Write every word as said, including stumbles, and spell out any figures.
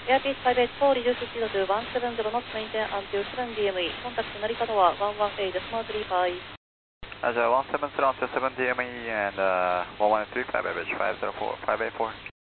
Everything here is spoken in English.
Airspace five eight four, reduce speed to one seven zero knots, maintain until seven D M E. Contact Narita one one eight, decimal three five. Roger, one seven zero until seven D M E and uh, one one three five, average five zero four, five eight four.